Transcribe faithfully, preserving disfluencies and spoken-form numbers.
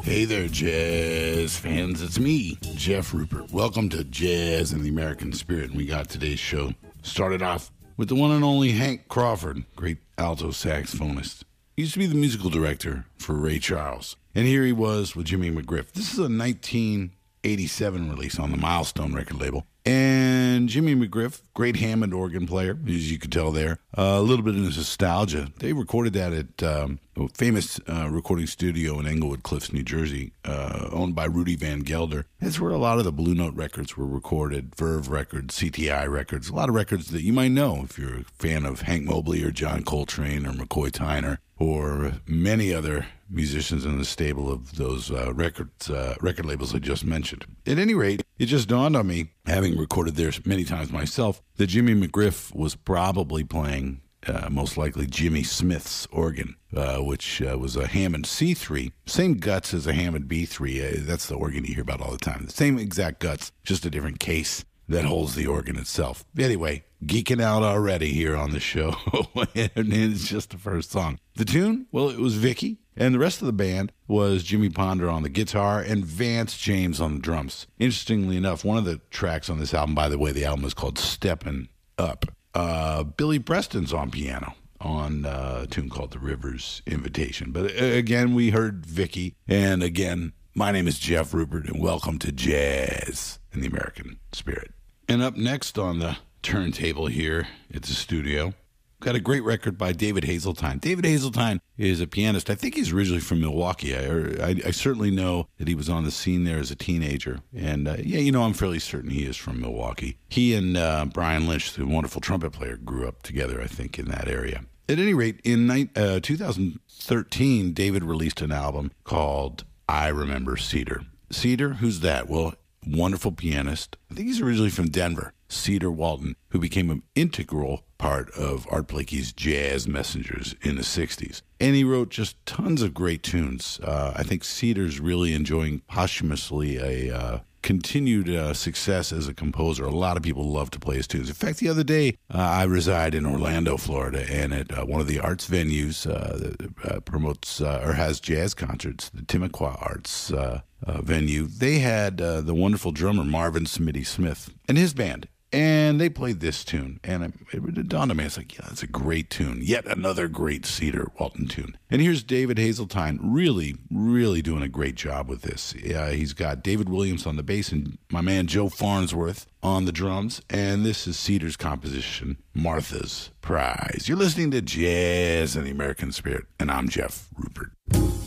Hey there, jazz fans. It's me, Jeff Rupert. Welcome to Jazz and the American Spirit. And we got today's show started off with the one and only Hank Crawford, great alto saxophonist. He used to be the musical director for Ray Charles. And here he was with Jimmy McGriff. This is a nineteen eighty-seven release on the Milestone record label. And Jimmy McGriff, great Hammond organ player, as you could tell there. Uh, a little bit of nostalgia. They recorded that at um, a famous uh, recording studio in Englewood Cliffs, New Jersey, uh, owned by Rudy Van Gelder. That's where a lot of the Blue Note records were recorded, Verve records, C T I records, a lot of records that you might know if you're a fan of Hank Mobley or John Coltrane or McCoy Tyner or many other musicians in the stable of those uh, records, uh, record labels I just mentioned. At any rate, it just dawned on me, having recorded there many times myself, that Jimmy McGriff was probably playing uh, most likely Jimmy Smith's organ, uh, which uh, was a Hammond C three, same guts as a Hammond B three. Uh, that's the organ you hear about all the time. The same exact guts, just a different case that holds the organ itself. Anyway, geeking out already here on the show, and it's just the first song. The tune? Well, it was Vicky, and the rest of the band was Jimmy Ponder on the guitar and Vance James on the drums. Interestingly enough, one of the tracks on this album, by the way, the album is called Steppin' Up. Uh, Billy Preston's on piano on uh, a tune called The River's Invitation. But uh, again, we heard Vicky, and again, my name is Jeff Rupert, and welcome to Jazz in the American Spirit. And up next on the turntable here at the studio, got a great record by David Hazeltine. David Hazeltine is a pianist. I think he's originally from Milwaukee. I, I, I certainly know that he was on the scene there as a teenager. And, uh, yeah, you know, I'm fairly certain he is from Milwaukee. He and uh, Brian Lynch, the wonderful trumpet player, grew up together, I think, in that area. At any rate, in uh, two thousand thirteen, David released an album called I Remember Cedar. Cedar, who's that? Well, wonderful pianist. I think he's originally from Denver. Cedar Walton, who became an integral part of Art Blakey's Jazz Messengers in the sixties. And he wrote just tons of great tunes. Uh, I think Cedar's really enjoying posthumously a uh, continued uh, success as a composer. A lot of people love to play his tunes. In fact, the other day, uh, I reside in Orlando, Florida, and at uh, one of the arts venues uh, that uh, promotes uh, or has jazz concerts, the Timucua Arts uh, uh, venue, they had uh, the wonderful drummer Marvin Smitty Smith and his band. And they played this tune, and it, it dawned on me, it's like, yeah, that's a great tune. Yet another great Cedar Walton tune. And here's David Hazeltine really, really doing a great job with this. Uh, he's got David Williams on the bass and my man Joe Farnsworth on the drums. And this is Cedar's composition, Martha's Prize. You're listening to Jazz and the American Spirit, and I'm Jeff Rupert.